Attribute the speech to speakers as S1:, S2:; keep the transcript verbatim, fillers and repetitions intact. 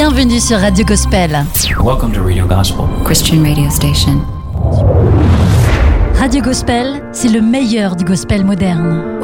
S1: Bienvenue sur Radio Gospel.
S2: Welcome to Radio Gospel,
S3: Christian radio station.
S1: Radio Gospel, c'est le meilleur du gospel moderne.